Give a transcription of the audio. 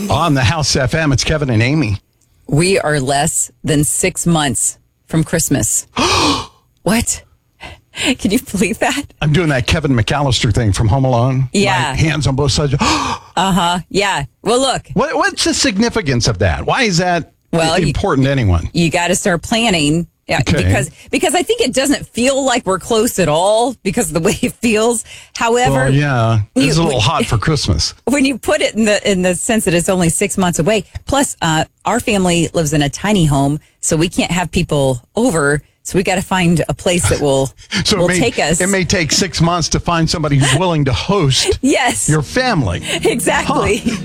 On the House FM, it's Kevin and Amy. We are less than 6 months from Christmas. What? Can you believe that? I'm doing that Kevin McAllister thing from Home Alone. Yeah. My hands on both sides. Yeah. Well, look. What's the significance of that? Why is that important to anyone? You got to start planning. Yeah, Okay. because I think it doesn't feel like we're close at all because of the way it feels. However, it's a little hot for Christmas. When you put it in the sense that it's only 6 months away, plus our family lives in a tiny home, so we can't have people over. So we got to find a place that will take us. It may take 6 months to find somebody who's willing to host yes. your family. Exactly. Huh.